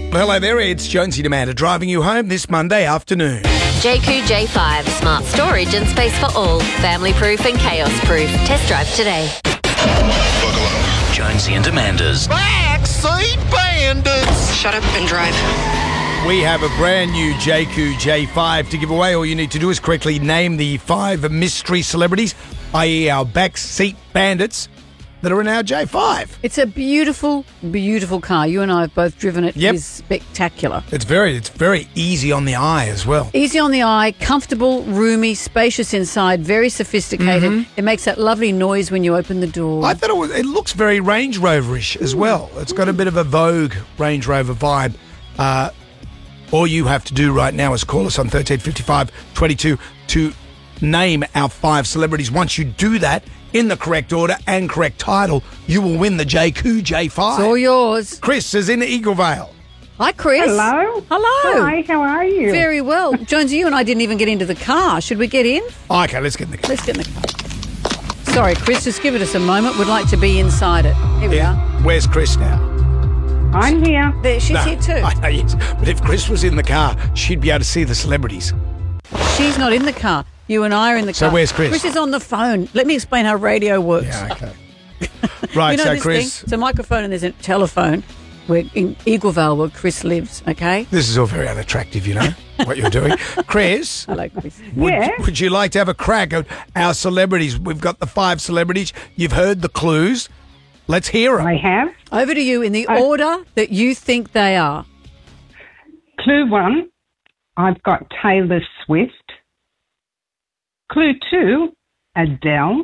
Well, hello there, it's Jonesy and Amanda driving you home this Monday afternoon. JQ J5, smart storage and space for all. Family proof and chaos proof. Test drive today. Buckle up. Jonesy and Amanda's Backseat Bandits. Shut up and drive. We have a brand new JQ J5 to give away. All you need to do is correctly name the 5 mystery celebrities, i.e. our backseat bandits, that are in our J5. It's a beautiful, beautiful car. You and I have both driven it. Yep. It is spectacular. It's very easy on the eye as well. Easy on the eye, comfortable, roomy, spacious inside, very sophisticated. Mm-hmm. It makes that lovely noise when you open the door. I thought it looks very Range Rover-ish as well. It's got a bit of a Vogue Range Rover vibe. All you have to do right now is call us on 1355 22 to name our 5 celebrities. Once you do that in the correct order and correct title, you will win the JQ J5. It's all yours. Chris is in Eaglevale. Hi, Chris. Hello. Hello. Hi, how are you? Very well. Jonesy, you and I didn't even get into the car. Should we get in? Okay, let's get in the car. Let's get in the car. Sorry, Chris, just give us a moment. We'd like to be inside it. Here we are. Where's Chris now? I'm here. There, she's No, here too. I know, yes. But if Chris was in the car, she'd be able to see the celebrities. She's not in the car. You and I are in the car. So where's Chris? Chris is on the phone. Let me explain how radio works. Yeah, okay. Right, You know so this Chris, thing? It's a microphone and there's a telephone. We're in Eaglevale where Chris lives, okay? this is all very unattractive, you know, what you're doing. Chris, Hello, Chris. would you like to have a crack at our celebrities? We've got the 5 celebrities. You've heard the clues. Let's hear them. I have. Over to you in the order that you think they are. Clue 1, I've got Taylor Swift. Clue 2, Adele.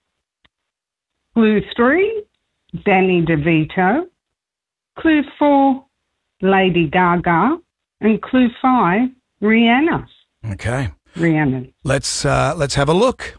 Clue 3, Danny DeVito. Clue 4, Lady Gaga. And clue 5, Rihanna. Okay. Rihanna. Let's have a look.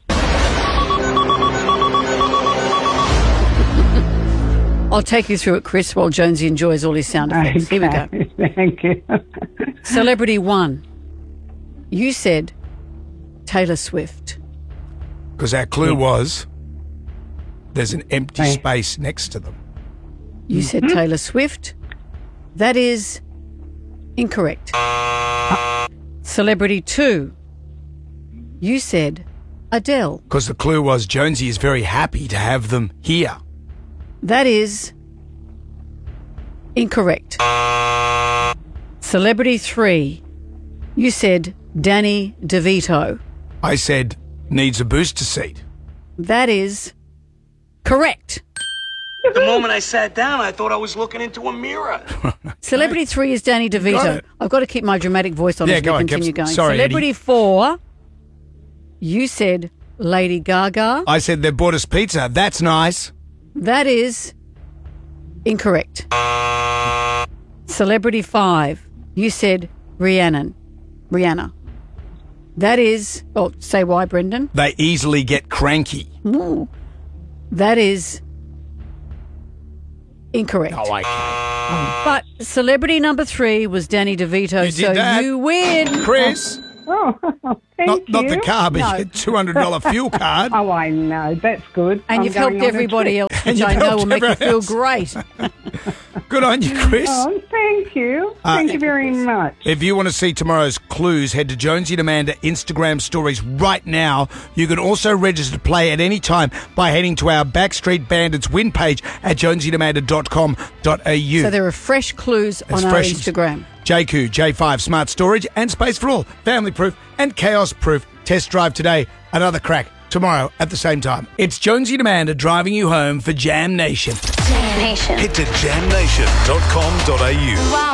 I'll take you through it, Chris, while Jonesy enjoys all his sound effects. Here we go. Okay, thank you. Celebrity 1. You said Taylor Swift. Because our clue was there's an empty space next to them. You said Taylor Swift. That is incorrect. Celebrity 2. You said Adele. Because the clue was Jonesy is very happy to have them here. That is incorrect. Celebrity 3. You said Danny DeVito. I said needs a booster seat. That is correct. The moment I sat down, I thought I was looking into a mirror. Celebrity 3 is Danny Got DeVito. it. I've got to keep my dramatic voice on Yeah, as we go on, continue going. Sorry, Celebrity Eddie. 4. You said Lady Gaga. I said they bought us pizza. That's nice. That is incorrect. Celebrity 5. You said Rihanna. That is... Oh, say why, Brendan? They easily get cranky. Ooh. That is incorrect. Oh, But celebrity number 3 was Danny DeVito, You did so that. you win. Chris, Oh, thank you. not the car, but No. your $200 fuel card. Oh, I know. That's good. And I'm you've going helped on a everybody trip. else, which you've I know helped will make you everyone feel else. great. Good on you, Chris. Oh, thank you. Thank you very much. If you want to see tomorrow's clues, head to Jonesy and Amanda Instagram stories right now. You can also register to play at any time by heading to our Backstreet Bandits win page at jonesyandamanda.com.au. So there are fresh clues It's on our fresh. Instagram. JQ, J5 Smart Storage and Space for All. Family proof and chaos proof. Test drive today. Another crack tomorrow at the same time. It's Jonesy and Amanda driving you home for Jam Nation. Nation. Head to jamnation.com.au.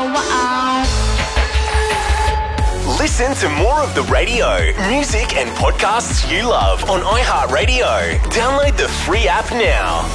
Listen to more of the radio, music and podcasts you love on iHeartRadio. Download the free app now.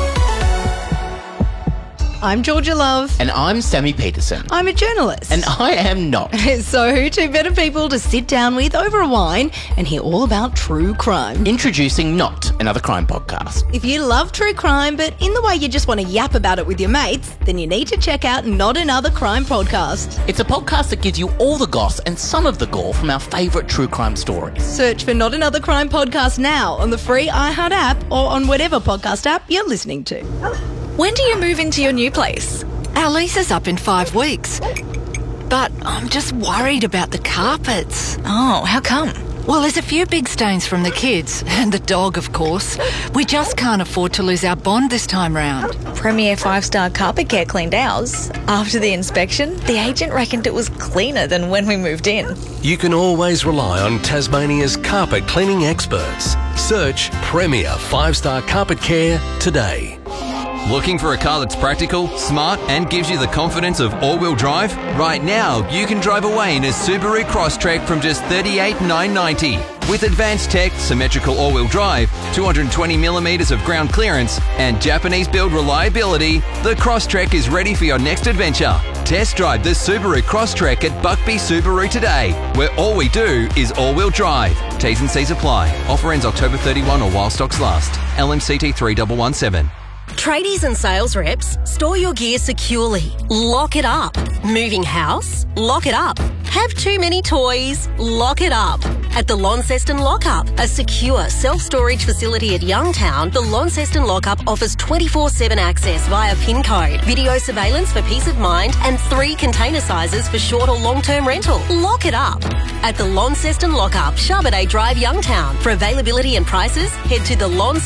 I'm Georgia Love. And I'm Sammy Peterson. I'm a journalist. And I am not. So, two better people to sit down with over a wine and hear all about true crime. Introducing Not, another crime podcast. If you love true crime, but in the way you just want to yap about it with your mates, then you need to check out Not Another Crime Podcast. It's a podcast that gives you all the goss and some of the gore from our favourite true crime stories. Search for Not Another Crime Podcast now on the free iHeart app or on whatever podcast app you're listening to. When do you move into your new place? Our lease is up in 5 weeks. But I'm just worried about the carpets. Oh, how come? Well, there's a few big stains from the kids, and the dog, of course. We just can't afford to lose our bond this time round. Premier 5-star Carpet Care cleaned ours. After the inspection, the agent reckoned it was cleaner than when we moved in. You can always rely on Tasmania's carpet cleaning experts. Search Premier 5-star Carpet Care today. Looking for a car that's practical, smart, and gives you the confidence of all-wheel drive? Right now, you can drive away in a Subaru Crosstrek from just $38,990. With advanced tech, symmetrical all-wheel drive, 220mm of ground clearance, and Japanese-build reliability, the Crosstrek is ready for your next adventure. Test drive the Subaru Crosstrek at Buckby Subaru today, where all we do is all-wheel drive. T's and C's apply. Offer ends October 31 or while stocks last. LMCT 3117. Tradies and sales reps, store your gear securely. Lock it up. Moving house? Lock it up. Have too many toys? Lock it up. At the Launceston Lockup, a secure self-storage facility at Youngtown, the Launceston Lockup offers 24/7 access via PIN code, video surveillance for peace of mind, and 3 container sizes for short or long-term rental. Lock it up. At the Launceston Lockup, Sharboday Drive, Youngtown. For availability and prices, head to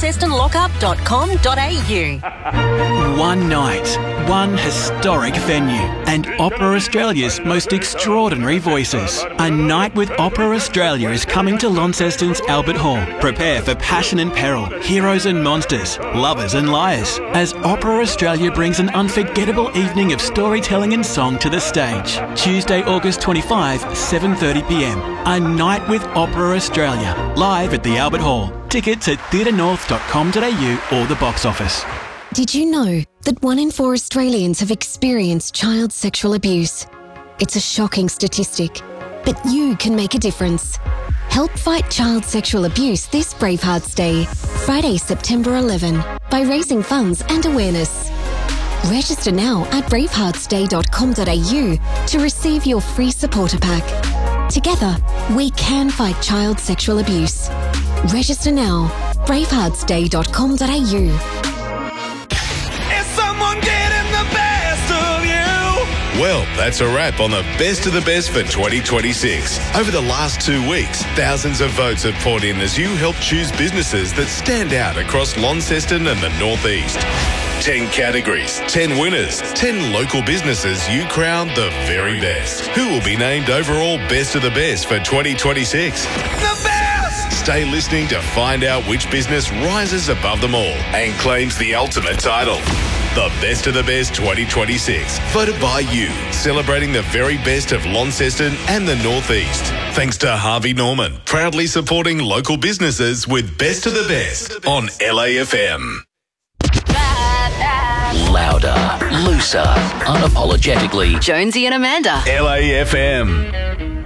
thelauncestonlockup.com.au. One night, one historic venue, and Opera Australia's most extraordinary voices. A Night with Opera Australia is coming to Launceston's Albert Hall. Prepare for passion and peril, heroes and monsters, lovers and liars, as Opera Australia brings an unforgettable evening of storytelling and song to the stage. Tuesday, August 25, 7:30pm. A Night with Opera Australia, live at the Albert Hall. Tickets at theatrenorth.com.au or the box office. Did you know that 1 in 4 Australians have experienced child sexual abuse? It's a shocking statistic, but you can make a difference. Help fight child sexual abuse this Bravehearts Day, Friday, September 11, by raising funds and awareness. Register now at braveheartsday.com.au to receive your free supporter pack. Together, we can fight child sexual abuse. Register now, braveheartsday.com.au. Well, that's a wrap on the best of the best for 2026. Over the last 2 weeks, thousands of votes have poured in as you help choose businesses that stand out across Launceston and the Northeast. 10 categories, 10 winners, 10 local businesses you crowned the very best. Who will be named overall best of the best for 2026? The best! Stay listening to find out which business rises above them all and claims the ultimate title. The Best of the Best 2026, voted by you, celebrating the very best of Launceston and the Northeast. Thanks to Harvey Norman, proudly supporting local businesses with Best of the Best on LAFM. Louder, looser, unapologetically. Jonesy and Amanda. LAFM.